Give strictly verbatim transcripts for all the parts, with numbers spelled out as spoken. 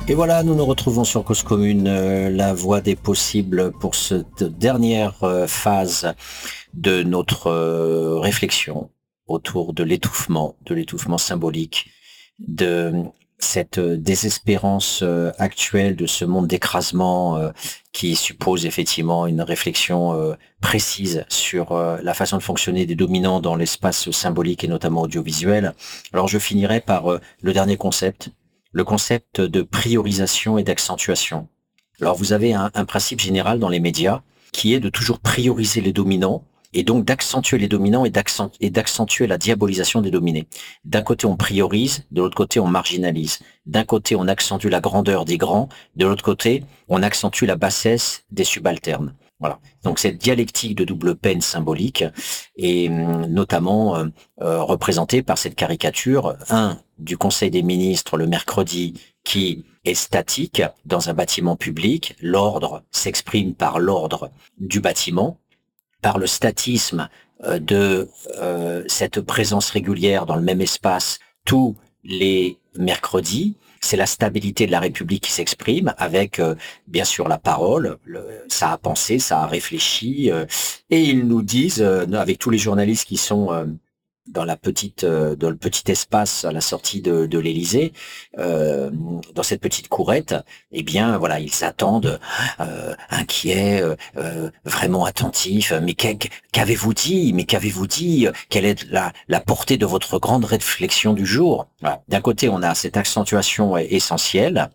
Et voilà, nous nous retrouvons sur Cause Commune, euh, la voie des possibles pour cette dernière euh, phase de notre euh, réflexion autour de l'étouffement, de l'étouffement symbolique, de cette euh, désespérance euh, actuelle de ce monde d'écrasement euh, qui suppose effectivement une réflexion euh, précise sur euh, la façon de fonctionner des dominants dans l'espace symbolique et notamment audiovisuel. Alors je finirai par euh, le dernier concept, le concept de priorisation et d'accentuation. Alors vous avez un, un principe général dans les médias qui est de toujours prioriser les dominants et donc d'accentuer les dominants et d'accentuer, et d'accentuer la diabolisation des dominés. D'un côté, on priorise, de l'autre côté, on marginalise. D'un côté, on accentue la grandeur des grands, de l'autre côté, on accentue la bassesse des subalternes. Voilà. Donc cette dialectique de double peine symbolique est notamment euh, euh, représentée par cette caricature, un, du Conseil des ministres le mercredi qui est statique dans un bâtiment public. L'ordre s'exprime par l'ordre du bâtiment, par le statisme euh, de euh, cette présence régulière dans le même espace tous les mercredis. C'est la stabilité de la République qui s'exprime avec, euh, bien sûr, la parole. Le, ça a pensé, ça a réfléchi. Euh, et ils nous disent, euh, avec tous les journalistes qui sont euh, dans la petite, euh, dans le petit espace à la sortie de, de l'Élysée, euh, dans cette petite courette, eh bien, voilà, ils attendent, euh, inquiets, euh, vraiment attentifs. Mais qu'avez-vous dit? Mais qu'avez-vous dit? Quelle est la, la portée de votre grande réflexion du jour? Voilà. D'un côté, on a cette accentuation essentielle.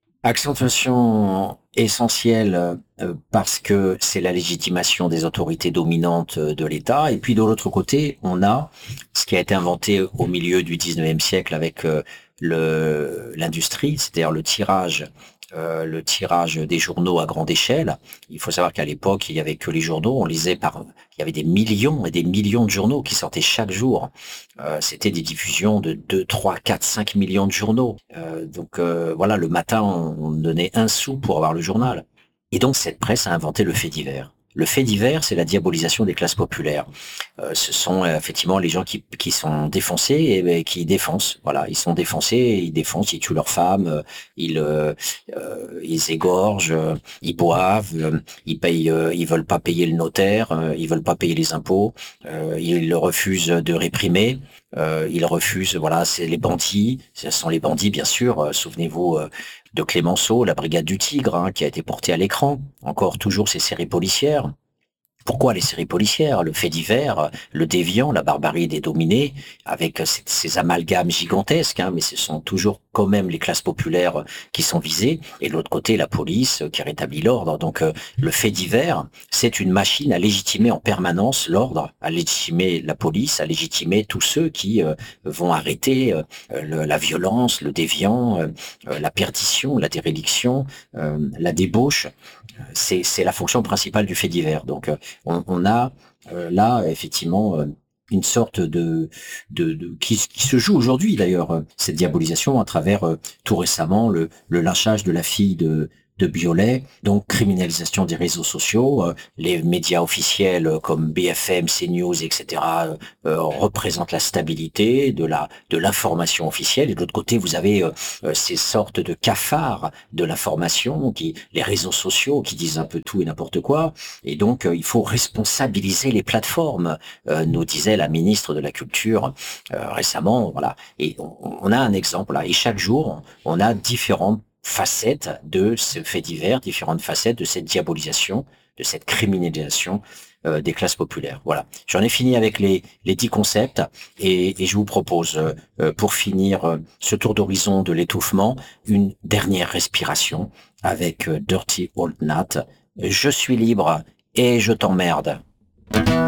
Accentuation essentielle euh, parce que c'est la légitimation des autorités dominantes de l'État. Et puis de l'autre côté, on a ce qui a été inventé au milieu du dix-neuvième siècle avec euh, le l'industrie, c'est-à-dire le tirage, euh, le tirage des journaux à grande échelle. Il faut savoir qu'à l'époque, il y avait que les journaux. On lisait par, il y avait des millions et des millions de journaux qui sortaient chaque jour. Euh, c'était des diffusions de deux, trois, quatre, cinq millions de journaux. Euh, donc euh, voilà, le matin, on, on donnait un sou pour avoir le journal. Et donc cette presse a inventé le fait divers. Le fait divers, c'est la diabolisation des classes populaires. Euh, ce sont euh, effectivement les gens qui, qui sont défoncés et, et qui défoncent. Voilà, ils sont défoncés, ils défoncent, ils tuent leurs femmes, euh, ils euh, euh, ils égorgent, euh, ils boivent, euh, ils payent, euh, ils veulent pas payer le notaire, euh, ils veulent pas payer les impôts, euh, ils refusent de réprimer. Euh, ils refusent, voilà, c'est les bandits, ce sont les bandits bien sûr, euh, souvenez-vous euh, de Clémenceau, la brigade du Tigre, hein, qui a été portée à l'écran, encore toujours ces séries policières. Pourquoi les séries policières? Le fait divers, le déviant, la barbarie des dominés, avec ces, ces amalgames gigantesques, hein, mais ce sont toujours quand même les classes populaires qui sont visées, et de l'autre côté, la police qui rétablit l'ordre. Donc euh, le fait divers, c'est une machine à légitimer en permanence l'ordre, à légitimer la police, à légitimer tous ceux qui euh, vont arrêter euh, le, la violence, le déviant, euh, la perdition, la déréliction, euh, la débauche. C'est, c'est la fonction principale du fait divers. Donc euh, on, on a euh, là effectivement euh, une sorte de, de, de qui, qui se joue aujourd'hui d'ailleurs, euh, cette diabolisation à travers euh, tout récemment le, le lynchage de la fille de de Biolay, donc criminalisation des réseaux sociaux, euh, les médias officiels euh, comme B F M, CNews, et cetera euh, euh, représentent la stabilité de la de l'information officielle, et de l'autre côté vous avez euh, euh, ces sortes de cafards de l'information, qui les réseaux sociaux qui disent un peu tout et n'importe quoi, et donc euh, il faut responsabiliser les plateformes, euh, nous disait la ministre de la Culture euh, récemment, voilà, et on, on a un exemple là, et chaque jour on a différentes facettes de ce fait divers, différentes facettes de cette diabolisation, de cette criminalisation euh, des classes populaires. Voilà. J'en ai fini avec les, les dix concepts et, et je vous propose, euh, pour finir euh, ce tour d'horizon de l'étouffement, une dernière respiration avec euh, Dirty Old Nat. Je suis libre et je t'emmerde.